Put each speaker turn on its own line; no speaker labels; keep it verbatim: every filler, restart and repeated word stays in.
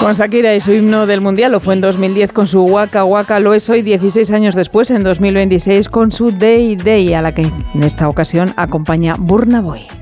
Con Shakira y su himno del Mundial, lo fue en dos mil diez con su Waka Waka, lo es hoy dieciséis años después, en dos mil veintiséis, con su Day Day, a la que en esta ocasión acompaña Burna Boy.